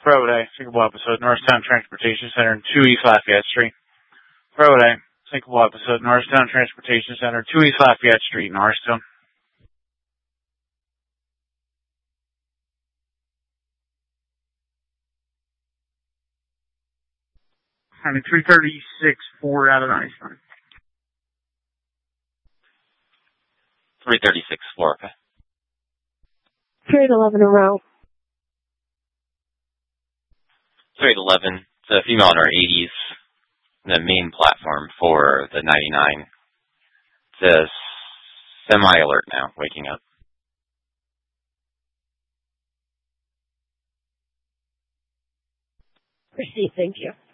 Friday, sinkable episode, Norristown Transportation Center, 2 East Lafayette Street. Friday, sinkable episode, Norristown Transportation Center, 2 East Lafayette Street, Norristown. Having 336, 4 out of 99. 336, 4, okay. 311 a row. 311, it's a female in her 80s, the main platform for the 99. It's a semi-alert now, waking up. Received, thank you.